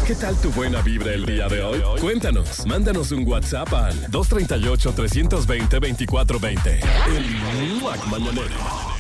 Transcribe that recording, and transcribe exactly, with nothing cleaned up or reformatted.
¿Qué tal tu buena vibra el día de hoy? Cuéntanos, mándanos un WhatsApp al dos tres ocho, tres dos cero, dos cuatro dos cero. El Mañanero.